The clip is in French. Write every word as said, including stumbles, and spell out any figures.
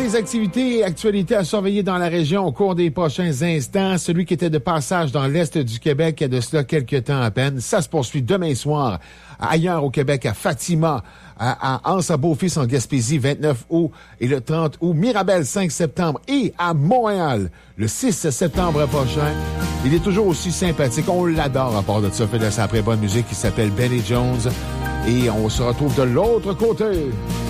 les activités et actualités à surveiller dans la région au cours des prochains instants, celui qui était de passage dans l'Est du Québec il y a de cela quelques temps à peine, ça se poursuit demain soir ailleurs au Québec, à Fatima, à, à Anse-à-Beaufils en Gaspésie, vingt-neuf août et le trente août, Mirabel, cinq septembre et à Montréal, le six septembre prochain. Il est toujours aussi sympathique, on l'adore à part de ça, fait de sa très bonne musique qui s'appelle Benny Jones et on se retrouve de l'autre côté.